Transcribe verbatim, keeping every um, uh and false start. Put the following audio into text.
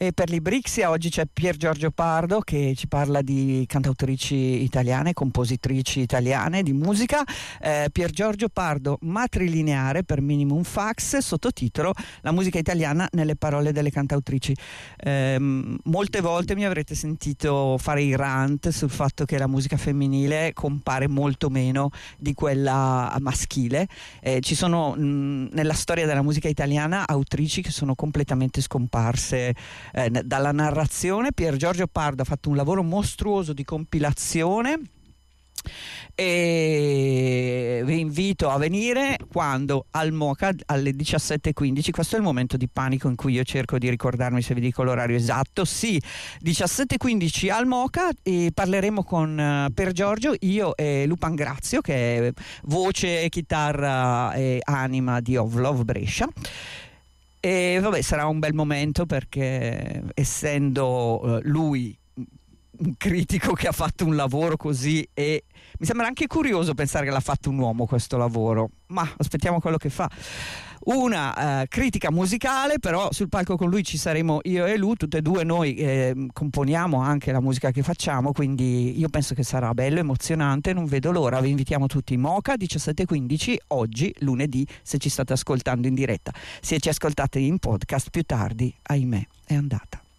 E per Librixia oggi c'è Pier Giorgio Pardo che ci parla di cantautrici italiane, compositrici italiane di musica. eh, Pier Giorgio Pardo, matrilineare per Minimum Fax, sottotitolo La musica italiana nelle parole delle cantautrici. Eh, molte volte mi avrete sentito fare i rant sul fatto che la musica femminile compare molto meno di quella maschile. Eh, ci sono mh, nella storia della musica italiana autrici che sono completamente scomparse eh, dalla narrazione. Pier Giorgio Pardo ha fatto un lavoro mostruoso di compilazione e vi invito a venire quando al Moca alle diciassette e quindici. Questo è il momento di panico in cui io cerco di ricordarmi se vi dico l'orario esatto. Sì, diciassette e quindici al Moca, e parleremo con uh, Pier Giorgio, io e Lupan Grazio, che è voce, chitarra e anima di Of Love Brescia. E vabbè, sarà un bel momento perché essendo uh, lui un critico che ha fatto un lavoro così, e mi sembra anche curioso pensare che l'ha fatto un uomo questo lavoro, ma aspettiamo quello che fa. Una uh, critica musicale, però sul palco con lui ci saremo io e lui, tutte e due noi eh, componiamo anche la musica che facciamo, quindi io penso che sarà bello, emozionante, non vedo l'ora. Vi invitiamo tutti in Moca diciassette e quindici oggi, lunedì, se ci state ascoltando in diretta. Se ci ascoltate in podcast più tardi, ahimè, è andata.